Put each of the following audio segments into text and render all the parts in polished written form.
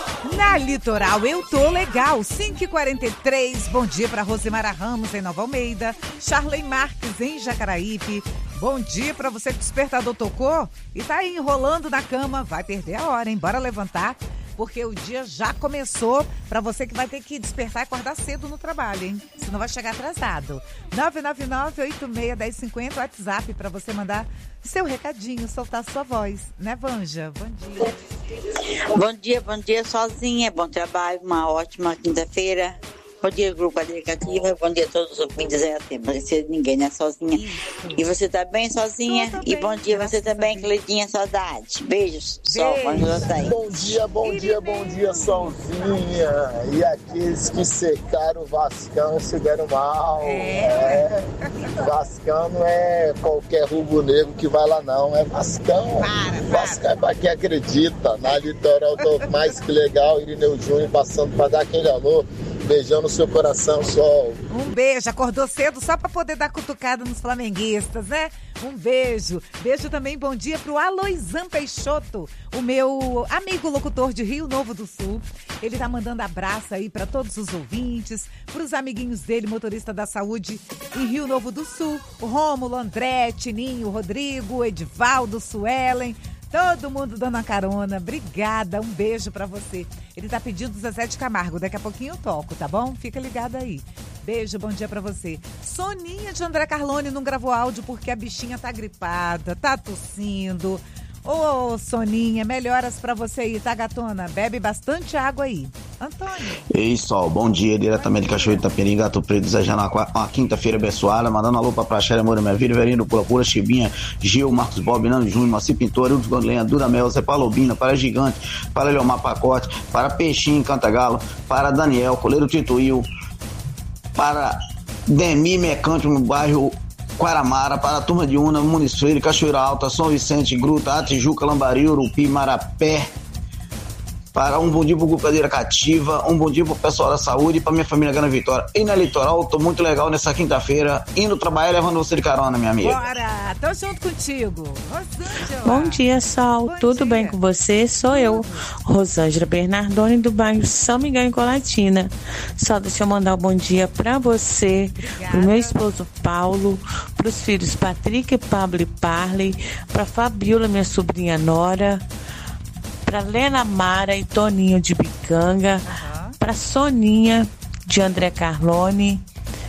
Na Litoral eu tô legal, 5h43, bom dia para Rosemara Ramos em Nova Almeida, Charley Marques em Jacaraípe, bom dia para você que o despertador tocou e tá aí enrolando na cama, vai perder a hora, hein? Bora levantar, porque o dia já começou para você que vai ter que despertar e acordar cedo no trabalho, hein? Senão vai chegar atrasado. 999-86-1050, WhatsApp para você mandar seu recadinho, soltar sua voz, né, Vanja? Bom dia. Bom dia, sozinha. Bom trabalho, uma ótima quinta-feira. Bom dia, Grupo Educativa. Bom dia a todos os ouvintes aí. Não precisa de ninguém, né? Sozinha. Isso. E você tá bem sozinha? E bom dia você também, Cleidinha. Saudade. Beijos. Sol, Bom dia, Solzinha. E aqueles que cercaram o Vascão se deram mal. Vascão não é qualquer rubro-negro que vai lá, não. É Vascão. Vascão é pra quem acredita. Na Litoral do Mais Que Legal, Irineu Júnior passando pra dar aquele alô. Beijão no seu coração, Sol. Um beijo, acordou cedo só pra poder dar cutucada nos flamenguistas, né? Um beijo. Beijo também, bom dia pro Aloisan Peixoto, o meu amigo locutor de Rio Novo do Sul. Ele tá mandando abraço aí pra todos os ouvintes, pros amiguinhos dele, motorista da saúde em Rio Novo do Sul. O Rômulo, André, Tininho, Rodrigo, Edivaldo, Suelen. Todo mundo dando a carona, obrigada, um beijo pra você. Ele tá pedindo Zezé de Camargo, daqui a pouquinho eu toco, tá bom? Fica ligado aí. Beijo, bom dia pra você. Soninha de André Carlone não gravou áudio porque a bichinha tá gripada, tá tossindo. Ô, Soninha, melhoras pra você aí, tá, gatona? Bebe bastante água aí. Antônio. Ei, Sol, bom dia, diretamente de Cachoeiro de Itaperim, Gato Preto, desejando uma quinta-feira abençoada, mandando alô pra Praxéria, Moura, minha vida, Verino, Pula Pula, Chibinha, Gil, Marcos Bob, Nando Júnior, Maci Pintor, Udos Gondlenha, Duramel, Zé Palobina, para Gigante, para Leomar Pacote, para Peixinho, Cantagalo, para Daniel, Coleiro Tituil, para Demi Mecânico no bairro Quaramara, para a turma de Una, Muniz Freire, Cachoeira Alta, São Vicente, Gruta, Atijuca, Lambari, Urupi, Marapé, para um bom dia pro Grupo Cadeira Cativa, um bom dia pro pessoal da saúde e pra minha família Gana Vitória. E na Litoral, tô muito legal nessa quinta-feira, indo trabalhar e levando você de carona, minha amiga. Bora, tô junto contigo. Rosângela. Bom dia, Sol. Tudo bem com você? Sou eu, Rosângela Bernardoni, do bairro São Miguel, em Colatina. Só deixa eu mandar um bom dia pra você, pro meu esposo Paulo, pros filhos Patrick, Pablo e Parley, pra Fabiola, minha sobrinha Nora, para Lena Mara e Toninho de Bicanga, para Soninha de André Carlone,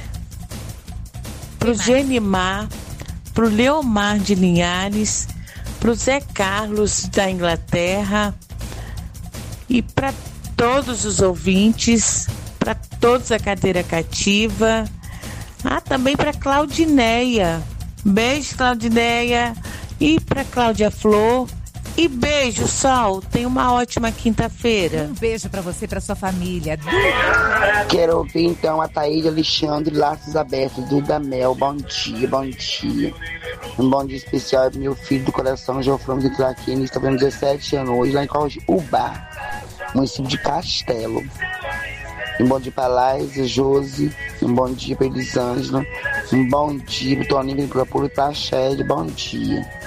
para o Genimar, para o Leomar de Linhares, para o Zé Carlos da Inglaterra e para todos os ouvintes, para todos a Cadeira Cativa, também para Claudineia. Beijo, Claudineia, e para Cláudia Flor. E beijo, Sol. Tenha uma ótima quinta-feira. Um beijo pra você e pra sua família. Quero ouvir então a Thaíde Alexandre Laços Abertos do Damel. Bom dia. Um bom dia especial pro meu filho do coração, João Flores de Traquina. Está fazendo 17 anos hoje lá em Ubá, município de Castelo. Um bom dia pra Laís, Josi. Um bom dia pra Elisângela. Um bom dia pro Toninho, pra Pura e pra Shed. Bom dia.